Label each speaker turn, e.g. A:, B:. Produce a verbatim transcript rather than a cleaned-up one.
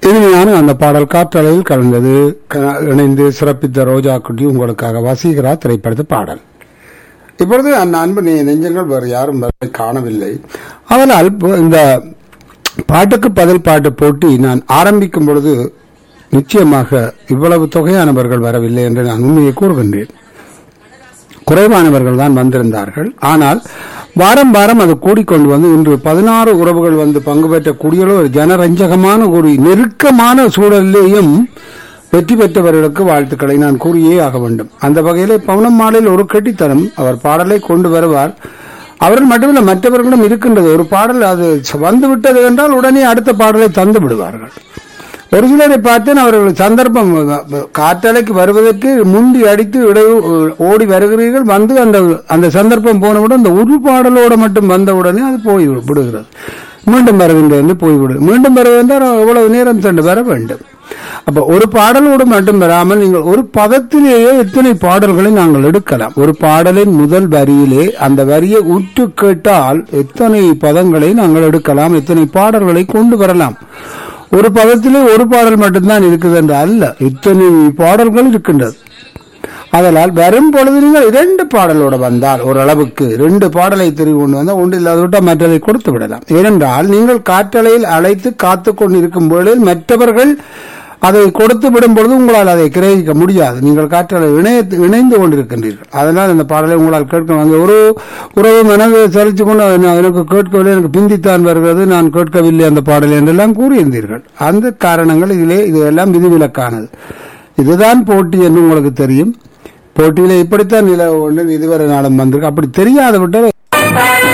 A: இனிமையான அந்த பாடல் காற்றலையில் கலந்தது. இணைந்து சிறப்பித்த ரோஜா குட்டி உங்களுக்காக வசீகரா திரைப்படத்து பாடல். இப்பொழுது அந்த அன்பு நெஞ்சங்கள் வேறு யாரும் காணவில்லை. அதனால் இந்த பாட்டுக்கு பதில் பாட்டு போட்டி நான் ஆரம்பிக்கும் பொழுது நிச்சயமாக இவ்வளவு தொகையானவர்கள் வரவில்லை என்று நான் உண்மையை கூறுகின்றேன். குறைவானவர்கள் தான் வந்திருந்தார்கள். ஆனால் வாரம் வாரம் அது கூடிக்கொண்டு வந்து இன்று பதினாறு உறவுகள் வந்து பங்கு பெற்றக்கூடிய ஒரு ஜனரஞ்சகமான ஒரு நெருக்கமான சூழலிலேயும் வெற்றி பெற்றவர்களுக்கு வாழ்த்துக்களை நான் கூறியே ஆக வேண்டும். அந்த வகையிலே பவுனம் மாலையில் ஒரு கெட்டித்தனம் அவர் பாடலை கொண்டு வருவார். அவர்கள் மட்டுமல்ல, மற்றவர்களும் இருக்கின்றது. ஒரு பாடல் அது வந்துவிட்டது என்றால் உடனே அடுத்த பாடலை தந்து விடுவார்கள். ஒரு சிலரை பார்த்தேன், அவர்கள் சந்தர்ப்பம் காற்றலைக்கு வருவதற்கு முண்டி அடித்து ஓடி வருகிறீர்கள். வந்து அந்த அந்த சந்தர்ப்பம் போனவுடன் அந்த ஒரு பாடலோடு மட்டும் வந்தவுடனே அது போய் விடுகிறது. மீண்டும் வருகின்றது போய்விடு மீண்டும் வருவென்றால் எவ்வளவு நேரம் சென்று வர வேண்டும். அப்ப ஒரு பாடலோடு மட்டும் வராமல் நீங்கள் ஒரு பதத்திலேயே எத்தனை பாடல்களை நாங்கள் எடுக்கலாம். ஒரு பாடலின் முதல் வரியிலே அந்த வரியை உற்று கேட்டால் எத்தனை பதங்களை நாங்கள் எடுக்கலாம், எத்தனை பாடல்களை கொண்டு வரலாம். ஒரு பதத்திலே ஒரு பாடல் மட்டும்தான் இருக்குது என்று அல்ல, இத்தனை பாடல்கள் இருக்கின்றது. அதனால் வரும் பொழுது நீங்கள் இரண்டு பாடலோட வந்தால் ஓரளவுக்கு ரெண்டு பாடலை தெரிவு கொண்டு வந்தால் ஒன்று இல்லாத விட்டால் மற்றதை கொடுத்து விடலாம். ஏனென்றால் நீங்கள் காற்றலையில் அழைத்து காத்து கொண்டிருக்கும் பொழுது மற்றவர்கள் அதை கொடுத்து விடும் பொழுது உங்களால் அதை கிரகிக்க முடியாது. நீங்கள் காற்றலை இணைய இணைந்து கொண்டிருக்கின்றீர்கள். அதனால் இந்த பாடலை உங்களால் கேட்க அந்த ஒரு உறவு மனதை செலுத்தி கொண்டு எனக்கு கேட்கவில்லை, எனக்கு பிந்தித்தான் வருகிறது, நான் கேட்கவில்லை அந்த பாடலை என்றெல்லாம் கூறியிருந்தீர்கள். அந்த காரணங்கள் இதிலே இதெல்லாம் விதிவிலக்கானது. இதுதான் போட்டி என்று உங்களுக்கு தெரியும். போட்டியில இப்படித்தான் நில ஒன்று இதுவரை நாளும் வந்திருக்கு. அப்படி தெரியாத விட்டால்